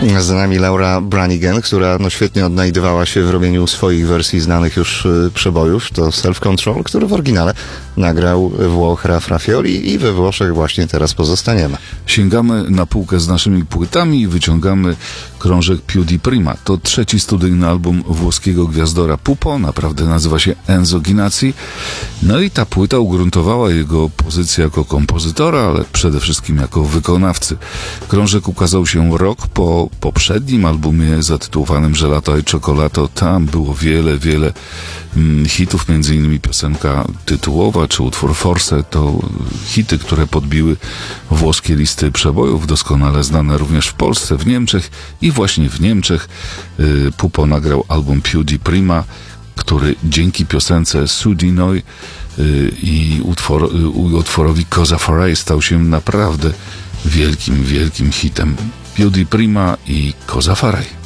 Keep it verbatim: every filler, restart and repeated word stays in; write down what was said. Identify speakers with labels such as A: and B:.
A: Z nami Laura Branigan, która no, świetnie odnajdywała się w robieniu swoich wersji znanych już y, przebojów. To Self Control, który w oryginale nagrał Włoch Raf Raffioli i we Włoszech właśnie teraz pozostaniemy.
B: Sięgamy na półkę z naszymi płytami i wyciągamy krążek Più di Prima. To trzeci studyjny album włoskiego gwiazdora Pupo, naprawdę nazywa się Enzo Ginazzi. No i ta płyta ugruntowała jego pozycję jako kompozytora, ale przede wszystkim jako wykonawcy. Krążek ukazał się rok po poprzednim albumie zatytułowanym Gelato e Cioccolato. Tam było wiele, wiele mm, hitów, między innymi piosenka tytułowa czy utwór Forse. To hity, które podbiły włoskie listy przebojów, doskonale znane również w Polsce, w Niemczech i właśnie w Niemczech y, Pupo nagrał album Più di Prima, który dzięki piosence Su di Noi y, i utwor, y, utworowi Cosa Farai stał się naprawdę wielkim, wielkim hitem. Più di Prima i Cosa Farai.